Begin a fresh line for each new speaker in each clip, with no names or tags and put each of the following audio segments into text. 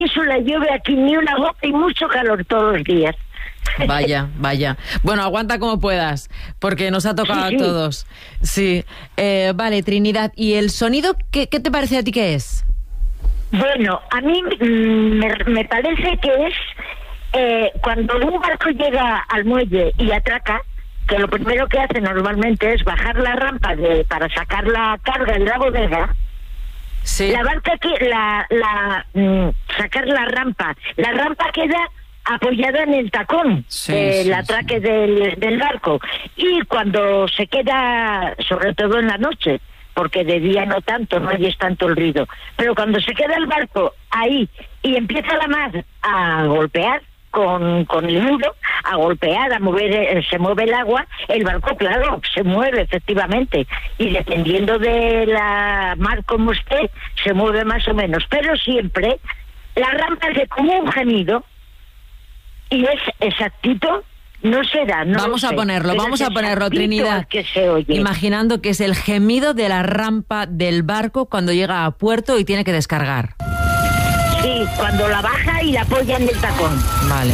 península llueve aquí ni una gota y mucho calor todos los días.
Vaya. Bueno, aguanta como puedas, porque nos ha tocado
Sí.
a todos. Sí. Vale, Trinidad, ¿y el sonido qué te parece a ti que es?
Bueno, a mí me parece que es cuando un barco llega al muelle y atraca, que lo primero que hace normalmente es bajar la rampa para sacar la carga de la bodega.
Sí.
La barca sacar la rampa queda apoyada en el tacón del atraque del barco, y cuando se queda, sobre todo en la noche, porque de día no tanto, no oyes tanto el ruido, pero cuando se queda el barco ahí y empieza la mar a golpear con el muro, a golpear, a mover, se mueve el agua, el barco, claro, se mueve efectivamente, y dependiendo de la mar como esté, se mueve más o menos, pero siempre la rampa es de como un gemido, y es exactito. No será, no
Vamos
lo
a
sé,
ponerlo,
pero es exactito
Trinidad.
que se oye.
Imaginando que es el gemido de la rampa del barco cuando llega a puerto y tiene que descargar.
Sí, cuando la baja y la apoya en el tacón.
Vale.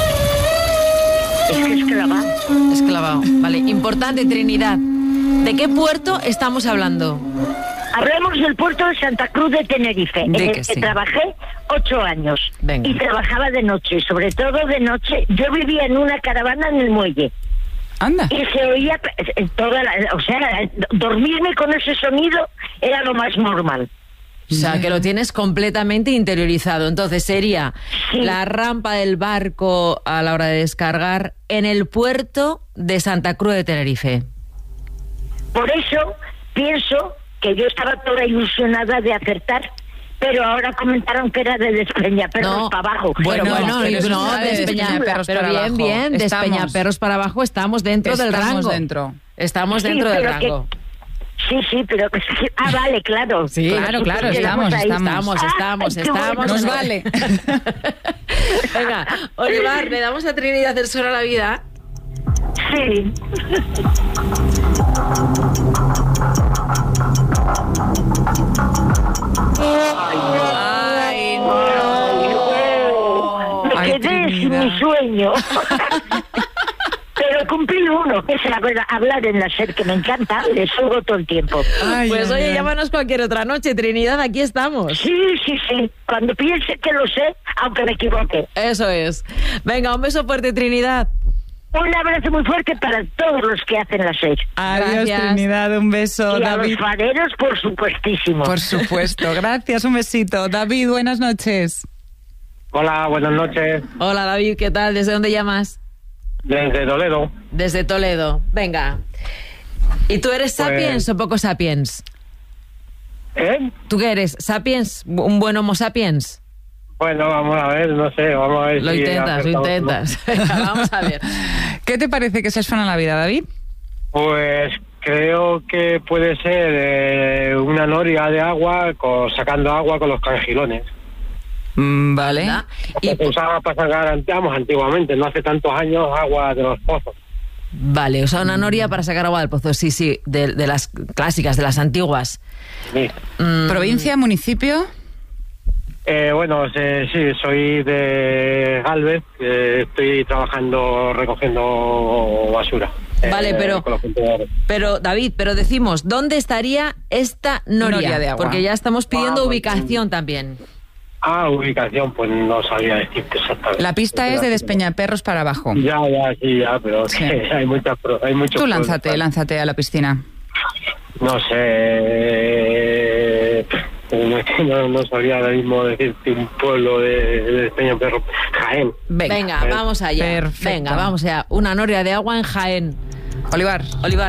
Es que es clavado.
Es clavado. Vale, importante, Trinidad. ¿De qué puerto estamos hablando?
Hablemos del puerto de Santa Cruz de Tenerife, en el que trabajé 8 años.
Venga.
Y trabajaba de noche, sobre todo de noche. Yo vivía en una caravana en el muelle.
Anda.
Y se oía dormirme con ese sonido era lo más normal.
O sea, que lo tienes completamente interiorizado. Entonces sería la rampa del barco a la hora de descargar en el puerto de Santa Cruz de Tenerife.
Por eso pienso que yo estaba toda ilusionada de acertar, pero ahora comentaron que era de Despeñaperros para abajo.
Bueno, Despeñaperros para abajo. Bien, Despeñaperros para abajo, estamos dentro del rango. Estamos dentro del rango.
Sí, pero que vale, claro.
Sí, claro, estamos.
Nos vale.
Venga, Olivar, ¿le damos a Trinidad el sol a la vida?
Sí.
Ay, no.
Me quedé sin mi sueño. Pero cumplí uno, que es hablar en la SER, que me encanta, le subo todo el tiempo.
Oye, llámanos cualquier otra noche, Trinidad, aquí estamos.
Sí. Cuando piense que lo sé, aunque me equivoque.
Eso es. Venga, un beso fuerte, Trinidad.
Un abrazo muy fuerte para todos los que hacen la SER.
Adiós, Trinidad, un beso.
Y
David.
a los fareros, por supuestísimo.
Por supuesto, gracias, un besito. David, buenas noches.
Hola, buenas noches.
Hola, David, ¿qué tal? ¿Desde dónde llamas?
Desde Toledo.
Desde Toledo, venga. ¿Y tú eres sapiens o poco sapiens?
¿Tú
qué eres? ¿Sapiens? ¿Un buen homo sapiens?
Bueno, vamos a ver, no sé, vamos a ver.
Lo intentas. Venga, vamos a ver.
¿Qué te parece que se suena la vida, David?
Pues creo que puede ser una noria de agua sacando agua con los cangilones.
Vale.
Y se usaba para sacar, antiguamente, no hace tantos años, agua de los pozos.
Vale, o sea, una noria para sacar agua del pozo, sí, de las clásicas, de las antiguas.
Sí.
¿Provincia, municipio?
Bueno, sí, soy de Galvez, estoy trabajando recogiendo basura.
Vale, pero David, decimos, ¿dónde estaría esta noria de agua? Porque ya estamos pidiendo ubicación también.
Ubicación, pues no sabía decirte exactamente.
La pista es de Despeñaperros para abajo.
Ya, pero sí. hay muchos.
Tú lánzate a la piscina.
No sé, no sabría ahora mismo decirte un pueblo de Despeñaperros. Jaén.
Venga, vamos allá.
Perfecto.
Venga, vamos allá. Una noria de agua en Jaén.
Olivar.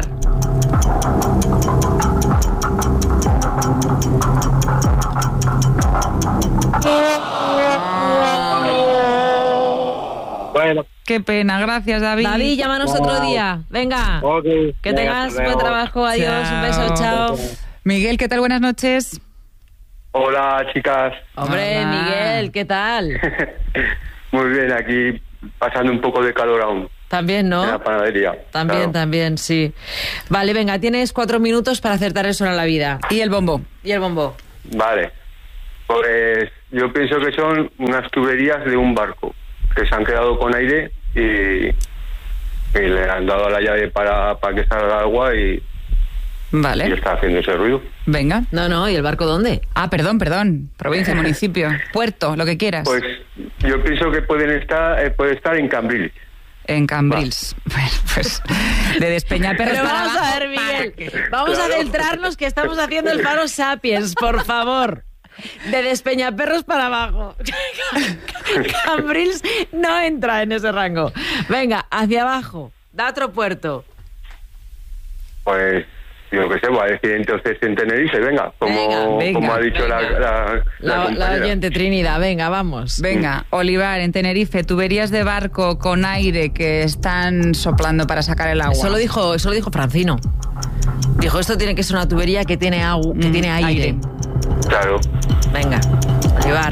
Bueno.
Qué pena, gracias, David.
David, llámanos otro día. Venga.
Okay.
Que tengas buen trabajo. Adiós, un beso, chao.
Miguel, ¿qué tal? Buenas noches.
Hola, chicas.
Hombre,
Hola.
Miguel, ¿qué tal?
Muy bien, aquí pasando un poco de calor aún.
También, ¿no?
En la panadería.
También, sí. Vale, venga, tienes 4 minutos para acertar el sol a la vida.
¿Y el bombo?
Y el bombo.
Vale. Pues yo pienso que son unas tuberías de un barco que se han quedado con aire y le han dado la llave para que salga agua y
Vale.
está haciendo ese ruido.
Venga.
No, ¿y el barco dónde?
Ah, perdón. Provincia, municipio, puerto, lo que quieras.
Pues yo pienso que puede estar en Cambrils.
En Cambrils. Bueno, pues de Despeñaperros
Pero
para
vamos
abajo.
a ver, Miguel, vamos a centrarnos que estamos haciendo el Faro Sapiens, por favor. De Despeñaperros para abajo. Cambrils no entra en ese rango. Venga, hacia abajo. Da otro puerto.
Pues yo qué sé, voy a decir entonces en Tenerife, venga, como ha dicho la compañera.
oyente Trinidad, venga, vamos.
Venga, Olivar, en Tenerife, tuberías de barco con aire que están soplando para sacar el agua.
Eso lo dijo Francino. Dijo, esto tiene que ser una tubería que tiene agua, que tiene aire.
Claro.
Venga, Olivar.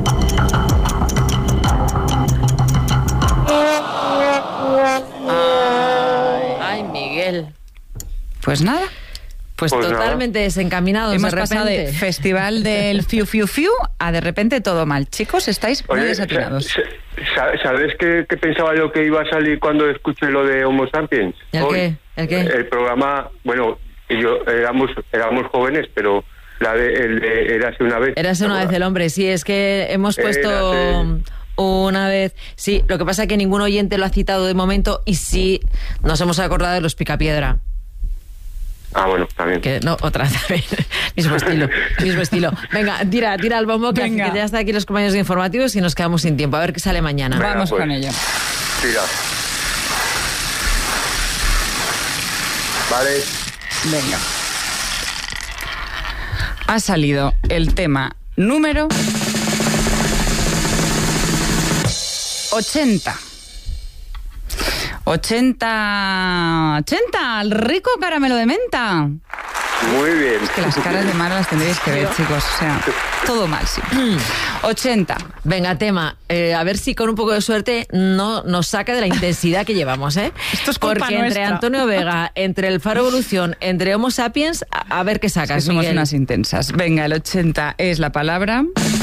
Ay, Miguel.
Pues nada.
Pues
Pues
totalmente desencaminados
Hemos
de
pasado
repente.
de festival del fiu a de repente todo mal. Chicos, estáis muy
Oye,
desatinados.
¿sabes qué pensaba yo que iba a salir cuando escuché lo de Homo Sapiens?
¿El qué? ¿El qué?
El programa, bueno, éramos jóvenes, pero el de Érase una vez.
Érase una vez el hombre, sí, es que hemos puesto
Érase.
una vez. Sí, lo que pasa es que ningún oyente lo ha citado de momento y sí nos hemos acordado de los Picapiedra.
Ah, bueno, está bien.
Que no, otra vez. mismo estilo. Venga, tira el bombo que
Venga.
ya están aquí los compañeros de informativos y nos quedamos sin tiempo. A ver qué sale mañana.
Venga,
Vamos
pues.
con ello.
Tira. Vale.
Venga. Ha salido el tema número 80. 80, el rico caramelo de menta.
Muy bien.
Que las caras de Mara las tendréis que ver, chicos. O sea, todo mal, sí. 80.
Venga, tema. A ver si con un poco de suerte no nos saca de la intensidad que llevamos, ¿eh?
Esto es culpa
porque entre
nuestra.
Antonio Vega, entre el Faro Evolución, entre Homo Sapiens, a ver qué
Es que
sacas,
somos
Miguel.
unas intensas. Venga, el 80 es la palabra.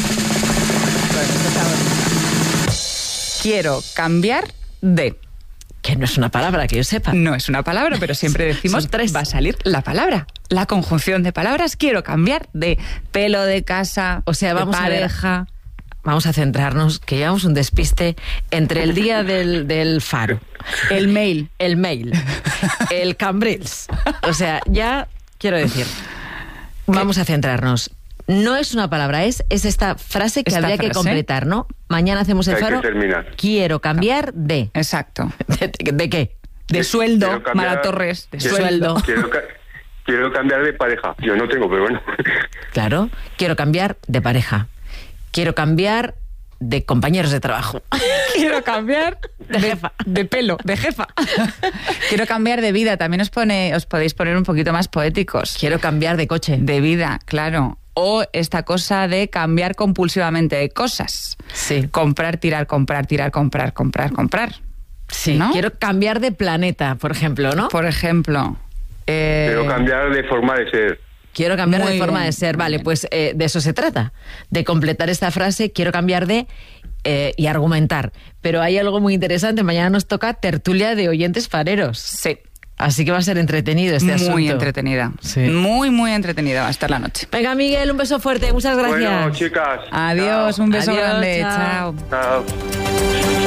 Quiero cambiar de.
Que no es una palabra, que yo sepa.
No es una palabra, pero siempre decimos
Son tres.
va a salir la palabra. La conjunción de palabras. Quiero cambiar de pelo de casa,
O sea,
de
vamos a ver.
pareja.
Vamos a centrarnos, que llevamos un despiste entre el día del Faro,
El mail.
el mail, el Cambrils. O sea, ya quiero decir, vamos a centrarnos. No es una palabra, es esta frase que
Esta
habría que
frase.
completar, ¿no? Mañana hacemos el
Hay que
Faro.
terminar.
Quiero cambiar de.
Exacto.
¿De qué?
De sueldo,
Quiero cambiar-
Mara Torres. De
quiero-
sueldo.
Quiero cambiar de pareja. Yo no tengo, pero bueno.
Claro, quiero cambiar de pareja. Quiero cambiar de compañeros de trabajo.
Quiero cambiar
De jefa.
de pelo, de jefa. Quiero cambiar de vida. También os podéis poner un poquito más poéticos.
Quiero cambiar de coche.
De vida, claro. O esta cosa de cambiar compulsivamente de cosas.
Sí.
Comprar, tirar, comprar.
Sí,
¿no?
quiero cambiar de planeta, por ejemplo, ¿no?
Por ejemplo.
Quiero cambiar de forma de ser.
Quiero cambiar
Muy
de forma
bien,
de ser.
muy
Vale,
bien.
pues de eso se trata. De completar esta frase, quiero cambiar de y argumentar. Pero hay algo muy interesante. Mañana nos toca tertulia de oyentes fareros.
Sí.
Así que va a ser entretenido este asunto.
Muy entretenida.
Sí.
Muy entretenida va a estar la noche.
Venga, Miguel, un beso fuerte. Muchas gracias.
Bueno, chicas.
Adiós, un beso
Adiós,
grande.
chao.
Chao.
Chao.